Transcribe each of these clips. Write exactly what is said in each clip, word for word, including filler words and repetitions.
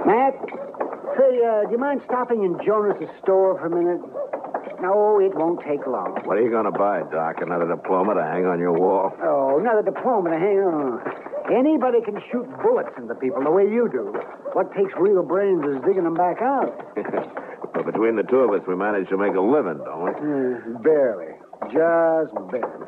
Matt, say, uh, do you mind stopping in Jonas's store for a minute? No, it won't take long. What are you going to buy, Doc? Another diploma to hang on your wall? Oh, another diploma to hang on. Anybody can shoot bullets into people the way you do. What takes real brains is digging them back out. Well, between the two of us, we managed to make a living, don't we? Mm, barely. Just barely.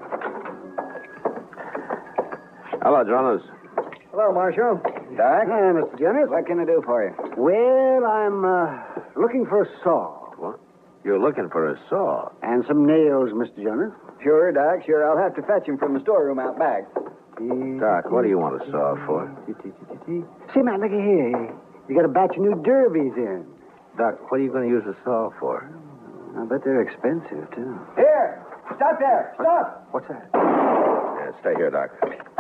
Hello, Jonas. Hello, Marshal. Doc? Hi, Mister Jonas. What can I do for you? Well, I'm uh, looking for a saw. What? You're looking for a saw? And some nails, Mister Jonas. Sure, Doc. Sure, I'll have to fetch him from the storeroom out back. Doc, what do you want a saw for? See, Matt, look here. You got a batch of new derbies in. Doc, what are you going to use a saw for? I bet they're expensive, too. Here! Stop there! Stop! What's that? Yeah, stay here, Doc.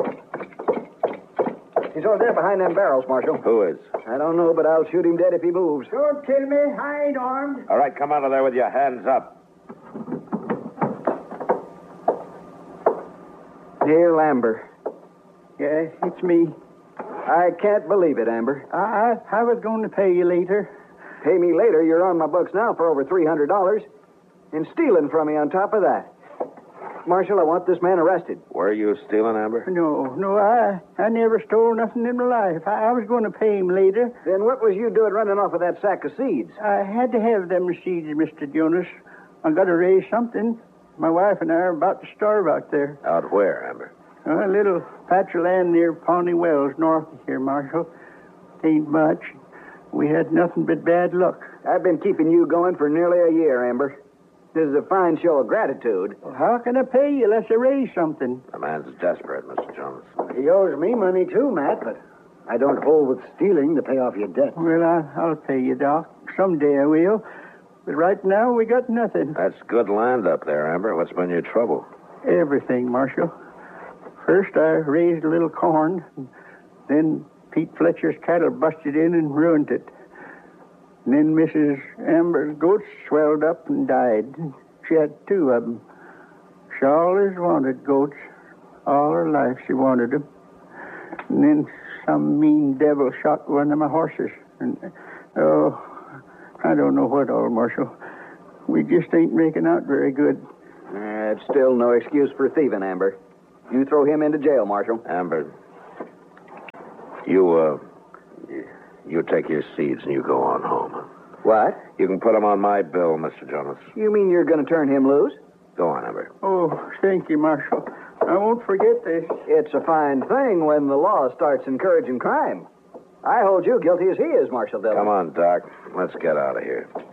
He's over there behind them barrels, Marshal. Who is? I don't know, but I'll shoot him dead if he moves. Don't kill me. I ain't armed. All right, come out of there with your hands up. Here, Amber. Yeah, it's me. I can't believe it, Amber. I, I, I was going to pay you later. Pay me later. You're on my books now for over three hundred dollars. And stealing from me on top of that. Marshal, I want this man arrested. Were you stealing, Amber? No, no, I I never stole nothing in my life. I, I was going to pay him later. Then what was you doing running off with that sack of seeds? I had to have them seeds, Mister Jonas. I got to raise something. My wife and I are about to starve out there. Out where, Amber? A little patch of land near Pawnee Wells, north of here, Marshal. Ain't much. We had nothing but bad luck. I've been keeping you going for nearly a year, Amber. This is a fine show of gratitude. Well, how can I pay you unless I raise something? The man's desperate, Mister Jonas. He owes me money, too, Matt, but I don't hold with stealing to pay off your debt. Well, I, I'll pay you, Doc. Someday I will. But right now, we got nothing. That's good land up there, Amber. What's been your trouble? Everything, Marshal. First, I raised a little corn. Then Pete Fletcher's cattle busted in and ruined it. And then Missus Amber's goats swelled up and died. She had two of them. She always wanted goats. All her life she wanted them. And then some mean devil shot one of my horses. And, oh, I don't know what all, Marshal. We just ain't making out very good. Uh, it's still no excuse for thieving, Amber. You throw him into jail, Marshal. Amber, you, uh, you take your seeds and you go on home. What? You can put them on my bill, Mister Jonas. You mean you're going to turn him loose? Go on, Amber. Oh, thank you, Marshal. I won't forget this. It's a fine thing when the law starts encouraging crime. I hold you guilty as he is, Marshal Dillon. Come on, Doc. Let's get out of here.